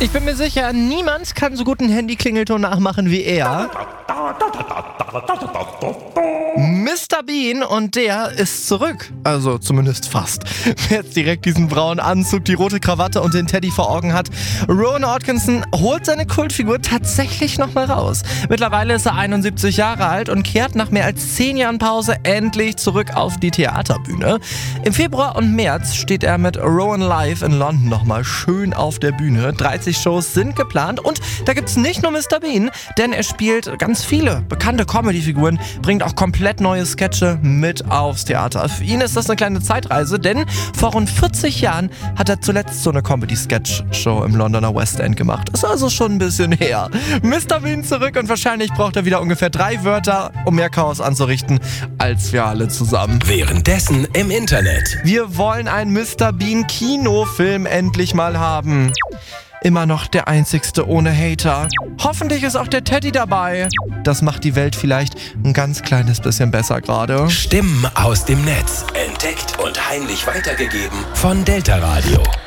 Ich bin mir sicher, niemand kann so gut einen Handyklingelton nachmachen wie er. Mr. Bean, und der ist zurück. Also zumindest fast. Wer jetzt direkt diesen braunen Anzug, die rote Krawatte und den Teddy vor Augen hat. Rowan Atkinson holt seine Kultfigur tatsächlich nochmal raus. Mittlerweile ist er 71 Jahre alt und kehrt nach mehr als 10 Jahren Pause endlich zurück auf die Theaterbühne. Im Februar und März steht er mit Rowan Live in London nochmal schön auf der Bühne. 30 Shows sind geplant und da gibt's nicht nur Mr. Bean, denn er spielt ganz viele bekannte Comedy-Figuren, bringt auch komplett neue Sketche mit aufs Theater. Für ihn ist das eine kleine Zeitreise, denn vor rund 40 Jahren hat er zuletzt so eine Comedy-Sketch-Show im Londoner West End gemacht. Ist also schon ein bisschen her. Mr. Bean zurück und wahrscheinlich braucht er wieder ungefähr 3 Wörter, um mehr Chaos anzurichten, als wir alle zusammen. Währenddessen im Internet. Wir wollen einen Mr. Bean Kinofilm endlich mal haben. Immer noch der einzigste ohne Hater. Hoffentlich ist auch der Teddy dabei. Das macht die Welt vielleicht ein ganz kleines bisschen besser gerade. Stimmen aus dem Netz. Entdeckt und heimlich weitergegeben von Delta Radio.